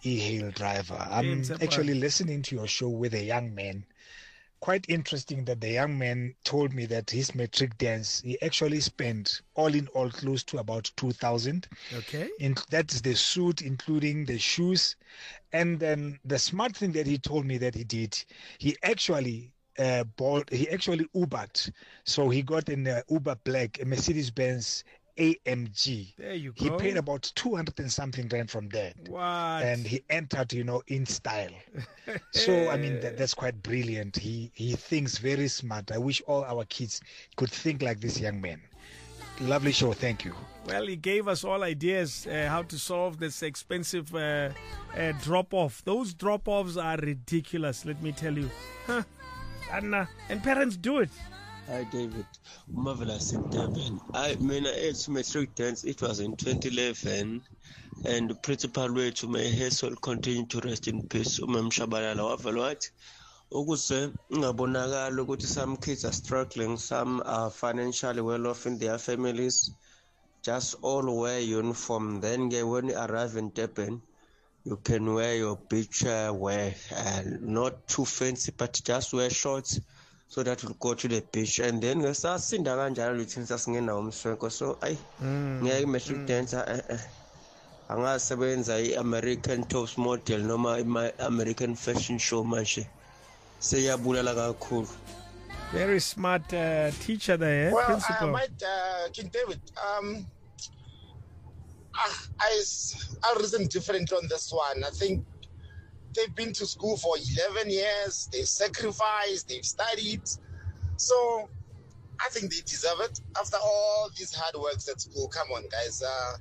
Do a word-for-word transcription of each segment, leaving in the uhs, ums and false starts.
e-hail driver. I'm actually listening to your show with a young man. Quite interesting that the young man told me that his matric dance, he actually spent all in all close to about two thousand. Okay. In, that's the suit, including the shoes. And then the smart thing that he told me that he did, he actually uh, bought, he actually Ubered. So he got an uh, Uber Black, a Mercedes-Benz A M G. There you go. He paid about two hundred and something rand from that. What? And he entered, you know, in style. So, I mean, that, that's quite brilliant. He, he thinks very smart. I wish all our kids could think like this young man. Lovely show. Thank you. Well, he gave us all ideas uh, how to solve this expensive uh, uh, drop-off. Those drop-offs are ridiculous, let me tell you. Huh. And, uh, and parents do it. Hi David, marvelous in Durban. I mean, it's matric dance. It was in twenty eleven, and the principal way to my hair soul continue to rest in peace. Umam Shabalala wavelwat. Ukuse ngabonakala ukuthi some kids are struggling, some are financially well off in their families. Just all wear uniform. Then when you arrive in Durban, you can wear your beach uh, wear, uh, not too fancy, but just wear shorts. So that will go to the beach, and then we start seeing the kanjalo things asingena umswenko. So I ngeke matric dancer angasebenza i-American Tops model noma my American fashion show manje. Seyabulala kakhulu. Very smart uh, teacher there, eh? Well, Principal. I might, uh, King David, um, I, I, I'll reason different on this one. I think they've been to school for eleven years. They've sacrificed. They've studied. So I think they deserve it. After all these hard works at school, come on, guys. Uh,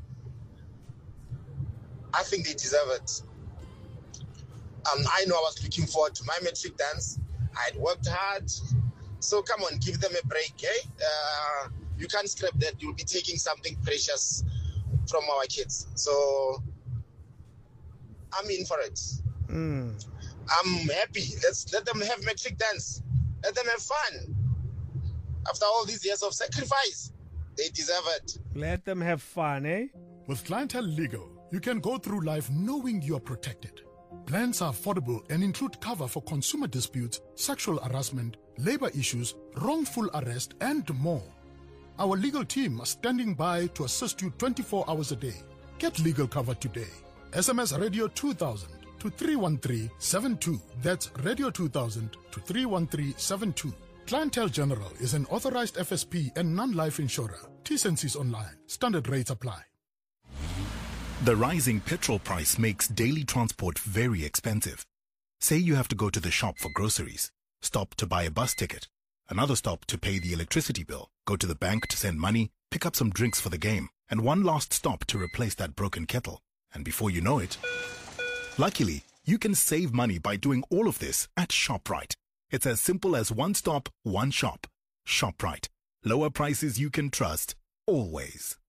I think they deserve it. Um, I know I was looking forward to my matric dance. I had worked hard. So come on, give them a break, eh? Uh, you can't scrap that. You'll be taking something precious from our kids. So I'm in for it. Mm. I'm happy. Let's let them have matric dance. Let them have fun. After all these years of sacrifice, they deserve it. Let them have fun, eh? With Clientele Legal, you can go through life knowing you are protected. Plans are affordable and include cover for consumer disputes, sexual harassment, labor issues, wrongful arrest, and more. Our legal team are standing by to assist you twenty-four hours a day. Get legal cover today. S M S Radio two thousand to three one three seven two. That's Radio two thousand to three one three seven two. Clientele General is an authorized F S P and non-life insurer. T's and C's online. Standard rates apply. The rising petrol price makes daily transport very expensive. Say you have to go to the shop for groceries, stop to buy a bus ticket, another stop to pay the electricity bill, go to the bank to send money, pick up some drinks for the game, and one last stop to replace that broken kettle. And before you know it, luckily, you can save money by doing all of this at ShopRite. It's as simple as one stop, one shop. ShopRite. Lower prices you can trust, always.